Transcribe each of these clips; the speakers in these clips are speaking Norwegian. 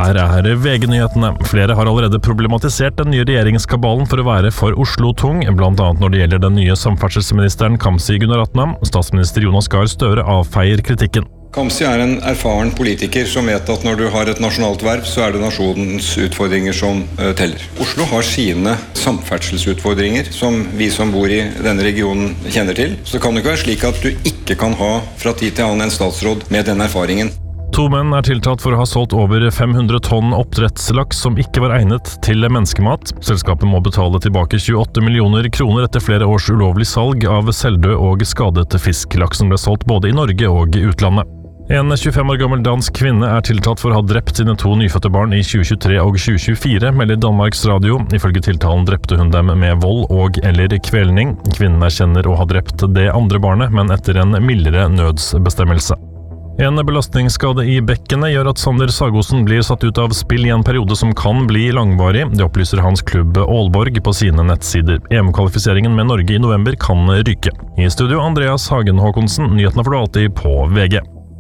Her VG-nyhetene. Flere har allerede problematisert den nye regjeringskabalen for å være for Oslo-tung, blant annet når det gjelder den nye samferdselsministeren Kamzy Gunaratnam. Statsminister Jonas Gahr Støre avfeier kritikken. Kamzy en erfaren politiker som vet at når du har et nasjonalt verv, så det nasjonens utfordringer som teller. Oslo har sine samferdselsutfordringer som vi som bor i denne regionen kjenner til. Så det kan jo ikke være slik at du ikke kan ha fra tid til annen en statsråd med den erfaringen. 2 menn tiltalt for å ha solgt over 500 tonn oppdrettslaks som ikke var egnet til menneskemat. Selskapet må betale tilbake 28 millioner kroner etter flere års ulovlig salg av selvdød og skadet fisk. Laksen ble solgt både i Norge og i utlandet. En 25 år gammel dansk kvinne tiltalt for å ha drept sine 2 nyfødte barn i 2023 og 2024, melder Danmarks Radio. Ifølge tiltalen drepte hun dem med vold og eller kvelning. Kvinnen erkjenner å ha drept det andre barnet, men etter en mildere nødsbestemmelse. En belastningsskade i bekkenet gjør at Sander Sagosen blir satt ut av spill i en periode som kan bli langvarig. Det opplyser hans klubb Aalborg på sine nettsider. EM-kvalifiseringen med Norge i november kan ryke. I studio Andreas Hagen Håkonsen, nyhetene får du alltid på VG.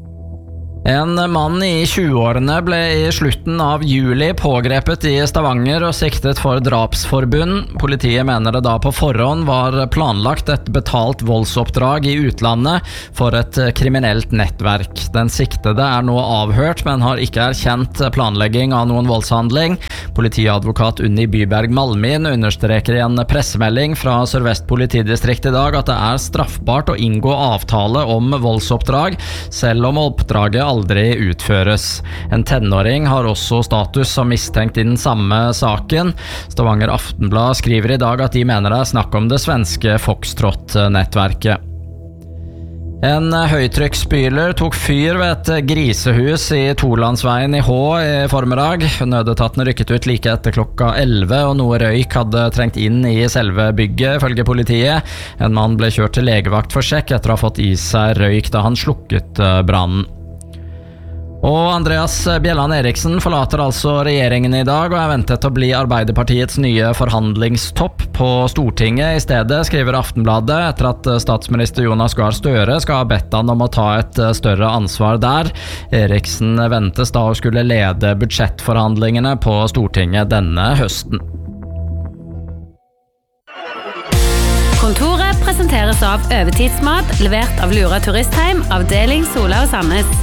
En mann i 20-årene ble i slutten av juli pågrepet i Stavanger og siktet for drapsforbund. Politiet mener det da på forhånd var planlagt et betalt voldsoppdrag i utlandet for et kriminelt nettverk. Den siktede nå avhørt, men har ikke erkjent planlegging av noen voldshandling. Politiadvokat Unni Byberg Malmin understreker i en pressemelding fra Sør-Vest politidistrikt i dag at det straffbart å inngå avtale om voldsoppdrag, selv om oppdraget aldri utføres. En tenåring har også status som mistenkt i den samme saken. Stavanger Aftenblad skriver i dag at de mener det snakk om det svenske Foxtrot-nettverket. En høytrykksspyler tok fyr ved et grisehus i Torlandsveien i Hå i formiddag. Nødetatene rykket ut like etter klokka 11, og noe røyk hadde trengt inn i selve bygget, ifølge politiet. En mann ble kjørt til legevakt for sjekk etter å ha fått i seg røyk da han slukket brannen. Og Andreas Bjelland Eriksen forlater altså regjeringen i dag og ventet å bli Arbeiderpartiets nye forhandlingstopp på Stortinget. I stedet skriver Aftenbladet etter at statsminister Jonas Gahr Støre skal ha bedt han om å ta et større ansvar der. Eriksen ventes da å skulle lede budsjettforhandlingene på Stortinget denne høsten. Kontoret presenteres av Øvertidsmat, levert av Lura Turistheim, avdeling Sola og Sandnes.